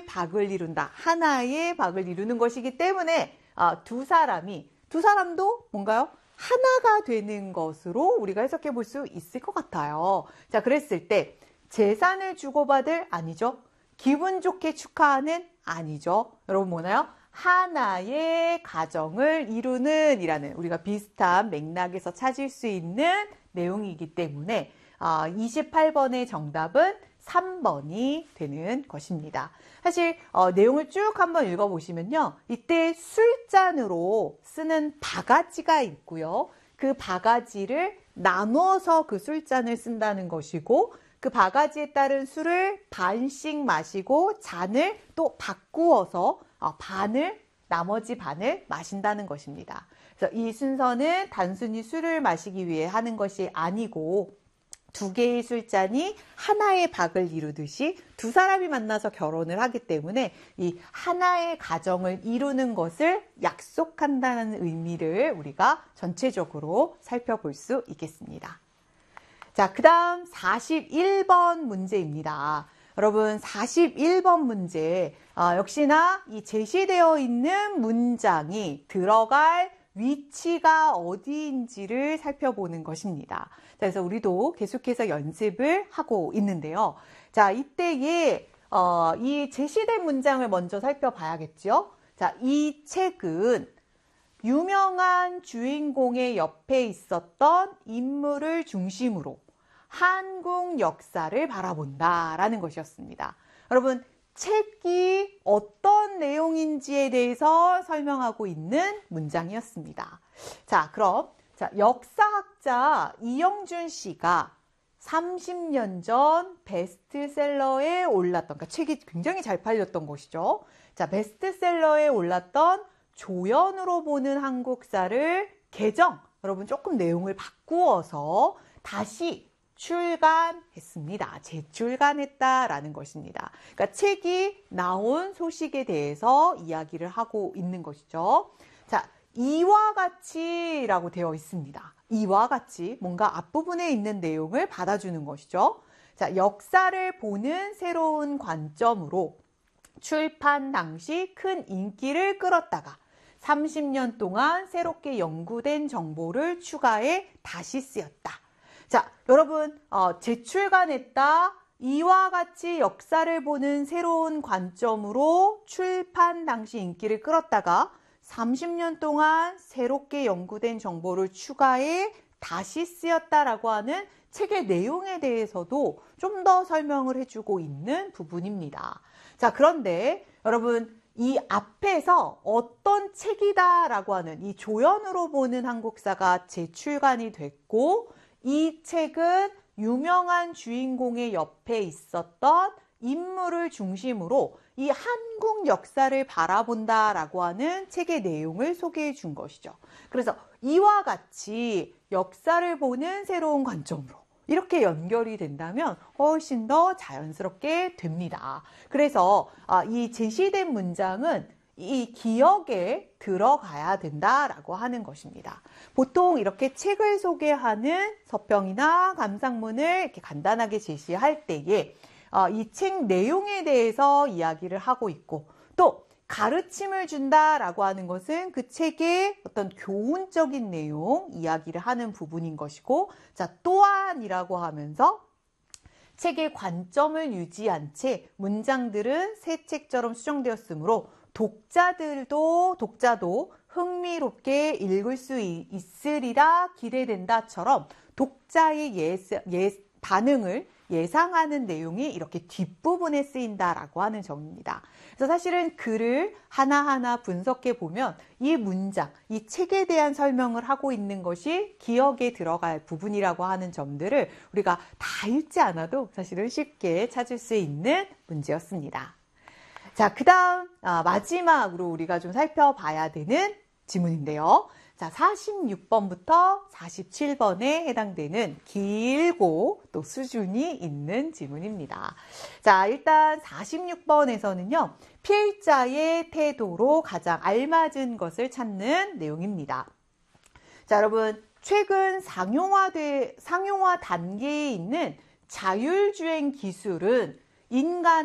박을 이룬다. 하나의 박을 이루는 것이기 때문에 두 사람도 뭔가요? 하나가 되는 것으로 우리가 해석해 볼 수 있을 것 같아요. 자, 그랬을 때 재산을 주고받을 아니죠. 기분 좋게 축하하는 아니죠. 여러분 뭐나요? 하나의 가정을 이루는 이라는 우리가 비슷한 맥락에서 찾을 수 있는 내용이기 때문에 28번의 정답은 3번이 되는 것입니다. 사실 내용을 쭉 한번 읽어보시면요. 이때 술잔으로 쓰는 바가지가 있고요. 그 바가지를 나눠서 그 술잔을 쓴다는 것이고 그 바가지에 따른 술을 반씩 마시고 잔을 또 바꾸어서 나머지 반을 마신다는 것입니다. 그래서 이 순서는 단순히 술을 마시기 위해 하는 것이 아니고 두 개의 술잔이 하나의 박을 이루듯이 두 사람이 만나서 결혼을 하기 때문에 이 하나의 가정을 이루는 것을 약속한다는 의미를 우리가 전체적으로 살펴볼 수 있겠습니다. 자, 그 다음 41번 문제입니다. 여러분 41번 문제 역시나 이 제시되어 있는 문장이 들어갈 위치가 어디인지를 살펴보는 것입니다. 자, 그래서 우리도 계속해서 연습을 하고 있는데요. 자, 이때에 이 제시된 문장을 먼저 살펴봐야겠죠. 자, 이 책은 유명한 주인공의 옆에 있었던 인물을 중심으로 한국 역사를 바라본다라는 것이었습니다. 여러분, 책이 어떤 내용인지에 대해서 설명하고 있는 문장이었습니다. 자, 그럼 역사학자 이영준 씨가 30년 전 베스트셀러에 올랐던, 그러니까 책이 굉장히 잘 팔렸던 것이죠. 자, 베스트셀러에 올랐던 조연으로 보는 한국사를 여러분 조금 내용을 바꾸어서 다시 출간했습니다. 재출간했다라는 것입니다. 그러니까 책이 나온 소식에 대해서 이야기를 하고 있는 것이죠. 자, 이와 같이라고 되어 있습니다. 이와 같이 뭔가 앞부분에 있는 내용을 받아주는 것이죠. 자, 역사를 보는 새로운 관점으로 출판 당시 큰 인기를 끌었다가 30년 동안 새롭게 연구된 정보를 추가해 다시 쓰였다. 자, 여러분 재출간했다. 이와 같이 역사를 보는 새로운 관점으로 출판 당시 인기를 끌었다가 30년 동안 새롭게 연구된 정보를 추가해 다시 쓰였다라고 하는 책의 내용에 대해서도 좀 더 설명을 해주고 있는 부분입니다. 자, 그런데 여러분 이 앞에서 어떤 책이다라고 하는 이 조연으로 보는 한국사가 재출간이 됐고 이 책은 유명한 주인공의 옆에 있었던 인물을 중심으로 이 한국 역사를 바라본다라고 하는 책의 내용을 소개해 준 것이죠. 그래서 이와 같이 역사를 보는 새로운 관점으로 이렇게 연결이 된다면 훨씬 더 자연스럽게 됩니다. 그래서 이 제시된 문장은 이 기억에 들어가야 된다라고 하는 것입니다. 보통 이렇게 책을 소개하는 서평이나 감상문을 이렇게 간단하게 제시할 때에 이 책 내용에 대해서 이야기를 하고 있고 또 가르침을 준다라고 하는 것은 그 책의 어떤 교훈적인 내용 이야기를 하는 부분인 것이고 자, 또한이라고 하면서 책의 관점을 유지한 채 문장들은 새 책처럼 수정되었으므로 독자도 흥미롭게 읽을 수 있으리라 기대된다처럼 독자의 반응을 예상하는 내용이 이렇게 뒷부분에 쓰인다라고 하는 점입니다. 그래서 사실은 글을 하나하나 분석해 보면 이 문장, 이 책에 대한 설명을 하고 있는 것이 기억에 들어갈 부분이라고 하는 점들을 우리가 다 읽지 않아도 사실은 쉽게 찾을 수 있는 문제였습니다. 자, 그 다음 마지막으로 우리가 좀 살펴봐야 되는 지문인데요. 자, 46번부터 47번에 해당되는 길고 또 수준이 있는 지문입니다. 자, 일단 46번에서는요. 필자의 태도로 가장 알맞은 것을 찾는 내용입니다. 자, 여러분 최근 상용화 단계에 있는 자율주행 기술은 인간